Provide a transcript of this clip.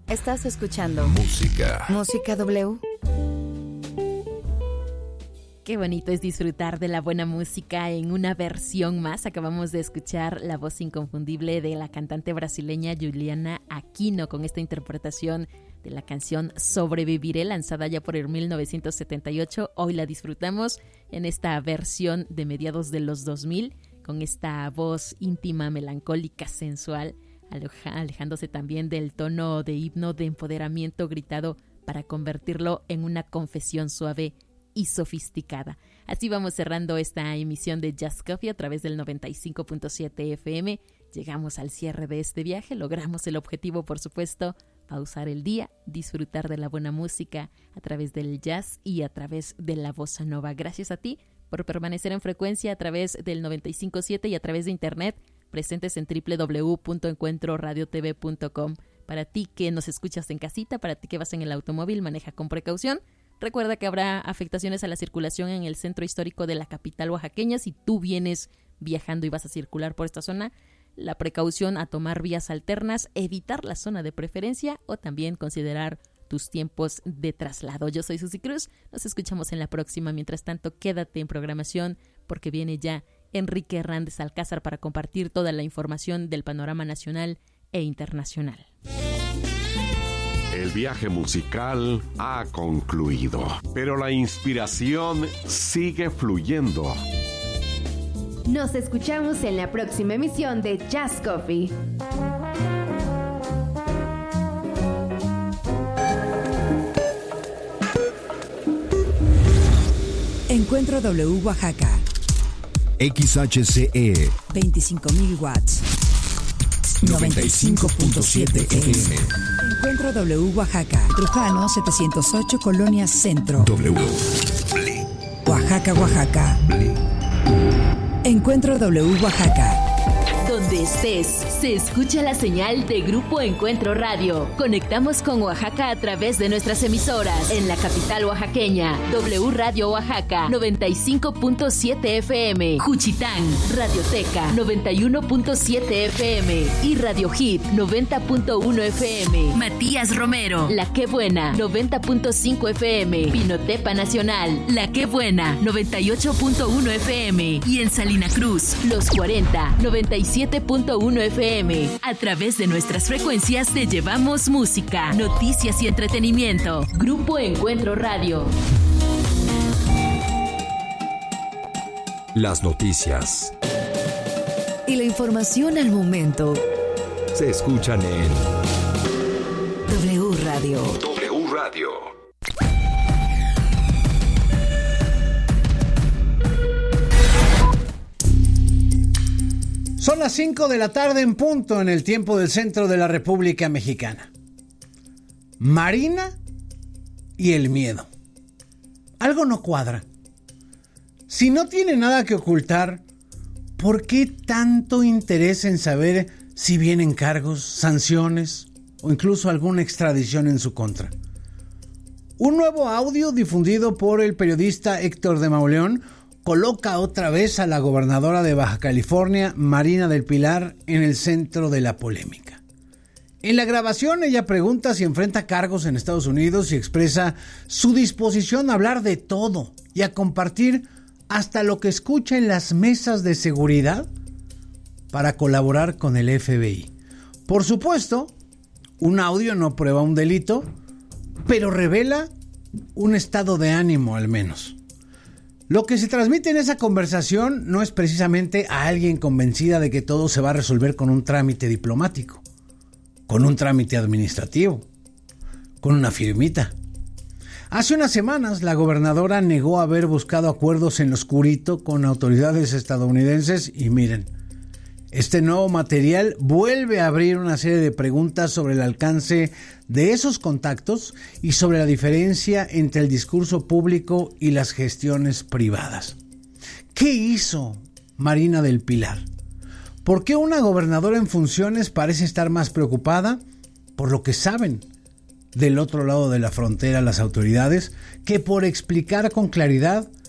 Estás escuchando Música W. Qué bonito es disfrutar de la buena música en una versión más. Acabamos de escuchar la voz inconfundible de la cantante brasileña Juliana Aquino con esta interpretación de la canción Sobreviviré, lanzada ya por el 1978. Hoy la disfrutamos en esta versión de mediados de los 2000 con esta voz íntima, melancólica, sensual, alejándose también del tono de himno de empoderamiento gritado para convertirlo en una confesión suave y sofisticada. Así vamos cerrando esta emisión de Jazz Coffee a través del 95.7 FM. Llegamos al cierre de este viaje, logramos el objetivo, por supuesto, pausar el día, disfrutar de la buena música a través del jazz y a través de la bossa nova. Gracias a ti por permanecer en frecuencia a través del 95.7 y a través de internet, presentes en www.encuentroradiotv.com. Para ti que nos escuchas en casita, para ti que vas en el automóvil, maneja con precaución. Recuerda que habrá afectaciones a la circulación en el centro histórico de la capital oaxaqueña. Si tú vienes viajando y vas a circular por esta zona, la precaución a tomar vías alternas, evitar la zona de preferencia o también considerar tus tiempos de traslado. Yo soy Susi Cruz, nos escuchamos en la próxima. Mientras tanto, quédate en programación porque viene ya Enrique Hernández Alcázar para compartir toda la información del panorama nacional e internacional. El viaje musical ha concluido, pero la inspiración sigue fluyendo. Nos escuchamos en la próxima emisión de Jazz Coffee. Encuentro W Oaxaca. XHCE 25,000 watts. 95.7 FM. Encuentro W Oaxaca. Trujano 708 Colonia Centro. W. Oaxaca, Oaxaca. Encuentro W Oaxaca. Donde estés, se escucha la señal de Grupo Encuentro Radio. Conectamos con Oaxaca a través de nuestras emisoras. En la capital oaxaqueña, W Radio Oaxaca, 95.7 FM. Juchitán, Radioteca, 91.7 FM. Y Radio Hit, 90.1 FM. Matías Romero, La Qué Buena, 90.5 FM. Pinotepa Nacional, La Qué Buena, 98.1 FM. Y en Salina Cruz, Los 40, 97.1 FM. A través de nuestras frecuencias te llevamos música, noticias y entretenimiento. Grupo Encuentro Radio. Las noticias Y la información al momento. se escuchan en W Radio. W Radio. Son las 5 de la tarde en punto en el tiempo del centro de la República Mexicana. Marina y el miedo. Algo no cuadra. Si no tiene nada que ocultar, ¿por qué tanto interés en saber si vienen cargos, sanciones o incluso alguna extradición en su contra? Un nuevo audio difundido por el periodista Héctor de Mauleón coloca otra vez a la gobernadora de Baja California, Marina del Pilar, en el centro de la polémica. En la grabación ella pregunta si enfrenta cargos en Estados Unidos y expresa su disposición a hablar de todo y a compartir hasta lo que escucha en las mesas de seguridad para colaborar con el FBI. Por supuesto, un audio no prueba un delito, pero revela un estado de ánimo al menos. Lo que se transmite en esa conversación no es precisamente a alguien convencida de que todo se va a resolver con un trámite diplomático, con un trámite administrativo, con una firmita. Hace unas semanas la gobernadora negó haber buscado acuerdos en lo oscurito con autoridades estadounidenses y miren, este nuevo material vuelve a abrir una serie de preguntas sobre el alcance de esos contactos y sobre la diferencia entre el discurso público y las gestiones privadas. ¿Qué hizo Marina del Pilar? ¿Por qué una gobernadora en funciones parece estar más preocupada por lo que saben del otro lado de la frontera las autoridades que por explicar con claridad